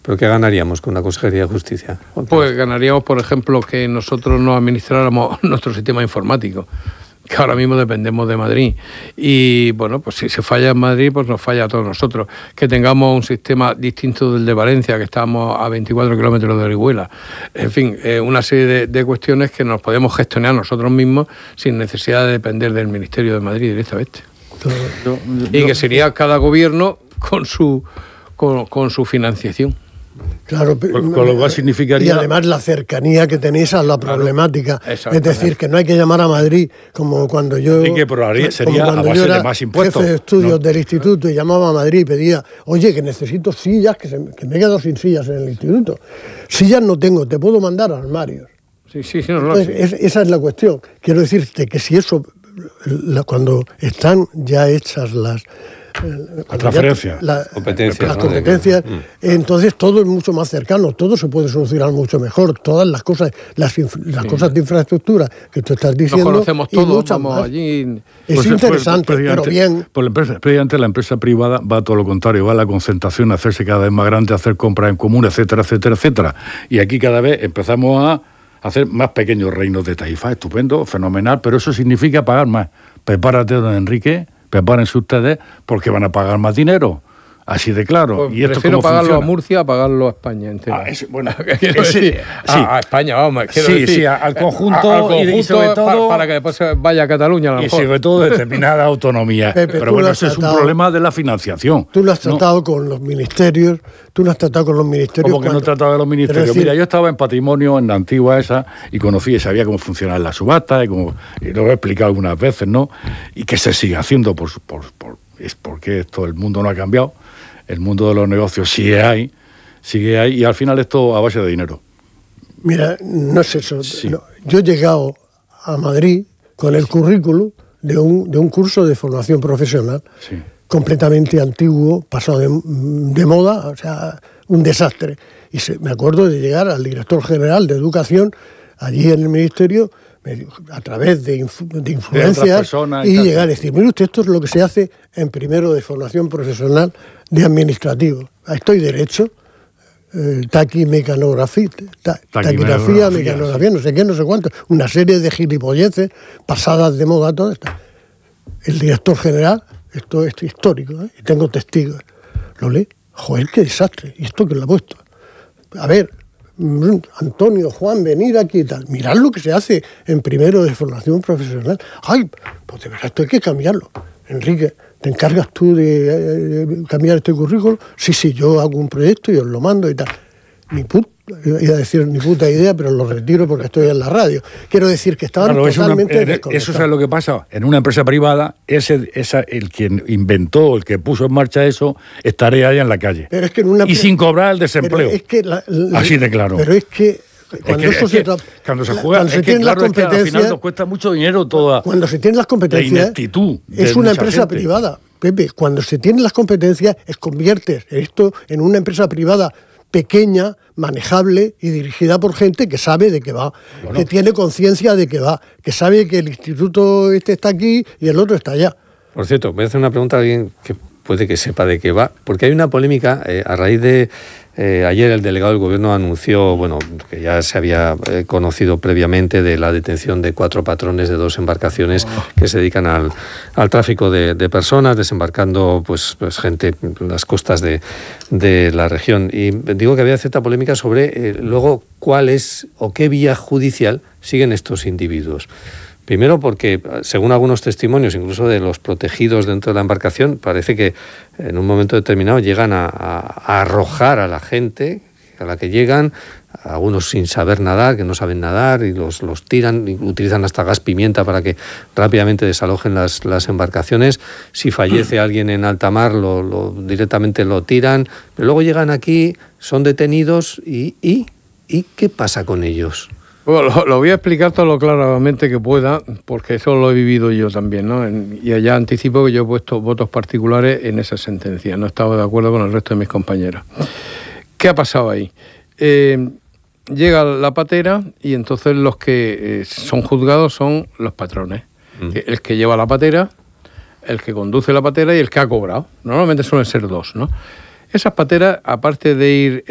¿Pero qué ganaríamos con la Consejería de Justicia? Pues ganaríamos, por ejemplo, que nosotros no administráramos nuestro sistema informático, que ahora mismo dependemos de Madrid. Y bueno, pues si se falla en Madrid, pues nos falla a todos nosotros. Que tengamos un sistema distinto del de Valencia, que estamos a 24 kilómetros de Orihuela. En fin, una serie de cuestiones que nos podemos gestionar nosotros mismos sin necesidad de depender del Ministerio de Madrid directamente. Y que sería cada gobierno con su financiación. Claro, con lo cual significaría... Y además la cercanía que tenéis a la problemática. Es decir, que no hay que llamar a Madrid como cuando yo... Y que sería a base de más impuestos. Jefe de estudios del instituto y llamaba a Madrid y pedía, oye, que necesito sillas, que me he quedado sin sillas en el instituto. Sillas no tengo, te puedo mandar armarios. Sí, Entonces, esa es la cuestión. Quiero decirte que si eso, cuando están ya hechas las transferencias, las competencias, entonces todo es mucho más cercano, todo se puede solucionar mucho mejor, todas las cosas, las cosas de infraestructura que tú estás diciendo. Nos conocemos todos, vamos allí. Es interesante, pero bien. Precisamente la empresa privada va a todo lo contrario, va a la concentración, a hacerse cada vez más grande, a hacer compras en común, etcétera, etcétera, etcétera. Y aquí cada vez empezamos a hacer más pequeños reinos de tarifa, estupendo, fenomenal, pero eso significa pagar más. Prepárate, don Enrique, prepárense ustedes porque van a pagar más dinero. Así de claro. Pues ¿Y esto prefiero cómo pagarlo funciona? a Murcia a pagarlo a España entera. Sí. A España, vamos. Sí, al conjunto, y sobre todo... Para que después vaya a Cataluña, a lo mejor. Y sobre todo determinada autonomía. Pepe, pero bueno, eso es un problema de la financiación. Tú lo has tratado con los ministerios, ¿Cómo que no he tratado de los ministerios? Decir, mira, yo estaba en patrimonio, en la antigua esa, y conocí y sabía cómo funcionaban las subastas, y lo he explicado algunas veces, ¿no? Y que se sigue haciendo, es porque el mundo no ha cambiado. El mundo de los negocios sigue ahí, y al final esto a base de dinero. Mira, no es eso. Sí. No. Yo he llegado a Madrid con el currículum de un curso de formación profesional, completamente antiguo, pasado de moda, o sea, un desastre. Y me acuerdo de llegar al director general de Educación, allí en el Ministerio, a través de influencias, y llegar a decir, mire usted, esto es lo que se hace en primero de formación profesional de administrativo. Estoy derecho, taquimecanografía, mecanografía, no sé qué, no sé cuánto, una serie de gilipolleces pasadas de moda, todo esto. El director general, esto es histórico, y tengo testigos, lo lee, joder, qué desastre, ¿y esto quién lo ha puesto? A ver, Antonio, Juan, venid aquí y tal. Mirad lo que se hace en primero de formación profesional. Ay, pues de verdad esto hay que cambiarlo. Enrique, ¿te encargas tú de cambiar este currículum? Sí, yo hago un proyecto y os lo mando y tal. Iba a decir ni puta idea, pero lo retiro porque estoy en la radio. Quiero decir que estaban totalmente desconectados. Eso es lo que pasa. En una empresa privada, el quien inventó, el que puso en marcha eso, estaría allá en la calle. Pero es que y sin cobrar el desempleo. Es que así de claro. Pero es que cuando se juega, se tienen las competencias, al final nos cuesta mucho dinero toda. Cuando se tienen las competencias, es una empresa privada. Pepe, cuando se tienen las competencias, conviertes esto en una empresa privada pequeña, manejable y dirigida por gente que sabe de qué va, que tiene conciencia de qué va, que sabe que el instituto está aquí y el otro está allá. Por cierto, voy a hacer una pregunta a alguien que puede que sepa de qué va, porque hay una polémica a raíz de... ayer el delegado del Gobierno anunció, que ya se había conocido previamente de la detención de 4 patrones de 2 embarcaciones que se dedican al tráfico de personas, desembarcando pues gente en las costas de la región. Y digo que había cierta polémica sobre luego cuál es o qué vía judicial siguen estos individuos. Primero porque, según algunos testimonios, incluso de los protegidos dentro de la embarcación, parece que en un momento determinado llegan a arrojar a la gente a la que llegan, algunos sin saber nadar, que no saben nadar, y los tiran, y utilizan hasta gas pimienta para que rápidamente desalojen las embarcaciones. Si fallece alguien en alta mar, directamente lo tiran, pero luego llegan aquí, son detenidos, ¿y qué pasa con ellos? Bueno, lo voy a explicar todo lo claramente que pueda, porque eso lo he vivido yo también, ¿no? Y allá anticipo que yo he puesto votos particulares en esa sentencia, no estaba de acuerdo con el resto de mis compañeros. ¿Qué ha pasado ahí? Llega la patera y entonces los que son juzgados son los patrones. El que lleva la patera, el que conduce la patera y el que ha cobrado. Normalmente suelen ser 2, ¿no? Esas pateras, aparte de ir